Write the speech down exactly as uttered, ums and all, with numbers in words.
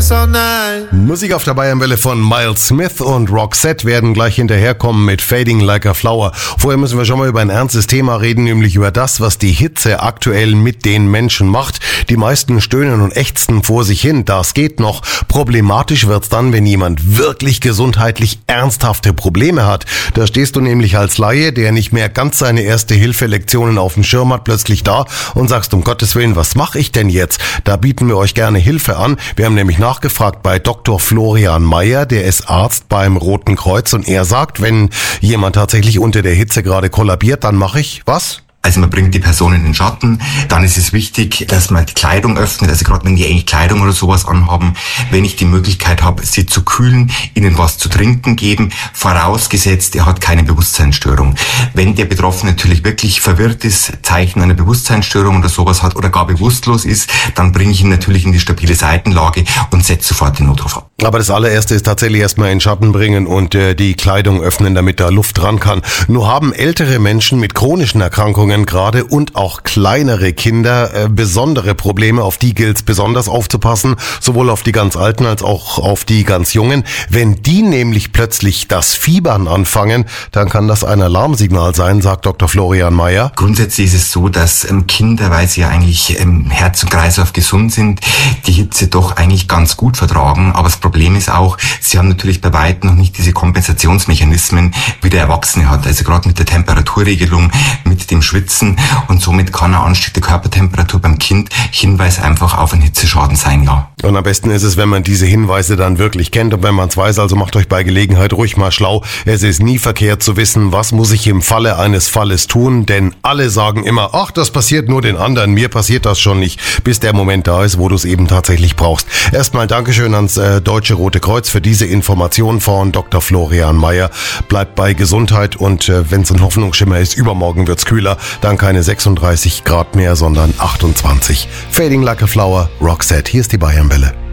this all night. Musik auf der Bayernwelle von Miles Smith und Roxette werden gleich hinterherkommen mit Fading Like a Flower. Vorher müssen wir schon mal über ein ernstes Thema reden, nämlich über das, was die Hitze aktuell mit den Menschen macht. Die meisten stöhnen und ächzen vor sich hin, das geht noch. Problematisch wird's dann, wenn jemand wirklich gesundheitlich ernsthafte Probleme hat. Da stehst du nämlich als Laie, der nicht mehr ganz seine Erste-Hilfe-Lektionen auf dem Schirm hat, plötzlich da und sagst, um Gottes Willen, was mache ich denn jetzt? Da bieten wir euch gerne Hilfe an. Wir haben nämlich nachgefragt bei Doktor Florian Mayer, der ist Arzt beim Roten Kreuz, und er sagt, wenn jemand tatsächlich unter der Hitze gerade kollabiert, dann mache ich was? Also man bringt die Person in den Schatten, dann ist es wichtig, dass man die Kleidung öffnet, also gerade wenn die eigentlich Kleidung oder sowas anhaben, wenn ich die Möglichkeit habe, sie zu kühlen, ihnen was zu trinken geben, vorausgesetzt, er hat keine Bewusstseinsstörung. Wenn der Betroffene natürlich wirklich verwirrt ist, Zeichen einer Bewusstseinsstörung oder sowas hat oder gar bewusstlos ist, dann bringe ich ihn natürlich in die stabile Seitenlage und setze sofort den Notruf ab. Aber das allererste ist tatsächlich erstmal in den Schatten bringen und äh, die Kleidung öffnen, damit da Luft dran kann. Nur haben ältere Menschen mit chronischen Erkrankungen gerade und auch kleinere Kinder äh, besondere Probleme, auf die gilt es besonders aufzupassen, sowohl auf die ganz Alten als auch auf die ganz Jungen. Wenn die nämlich plötzlich das Fiebern anfangen, dann kann das ein Alarmsignal sein, sagt Doktor Florian Mayer. Grundsätzlich ist es so, dass ähm, Kinder, weil sie ja eigentlich ähm, Herz und Kreislauf gesund sind, die Hitze doch eigentlich ganz gut vertragen, aber das Problem ist auch, sie haben natürlich bei weitem noch nicht diese Kompensationsmechanismen, wie der Erwachsene hat, also gerade mit der Temperaturregelung, mit dem Schwitzen, und somit kann ein Anstieg der Körpertemperatur beim Kind Hinweis einfach auf einen Hitzeschaden sein, ja. Und am besten ist es, wenn man diese Hinweise dann wirklich kennt und wenn man es weiß, also macht euch bei Gelegenheit ruhig mal schlau. Es ist nie verkehrt zu wissen, was muss ich im Falle eines Falles tun, denn alle sagen immer, ach, das passiert nur den anderen, mir passiert das schon nicht, bis der Moment da ist, wo du es eben tatsächlich brauchst. Erstmal Dankeschön ans äh, Deutsche Rote Kreuz für diese Information von Doktor Florian Mayer. Bleibt bei Gesundheit und äh, wenn es ein Hoffnungsschimmer ist, übermorgen wird's kühler, dann keine sechsunddreißig Grad mehr, sondern achtundzwanzig. Fading Like a Flower, Roxette, hier ist die Bayernwelle.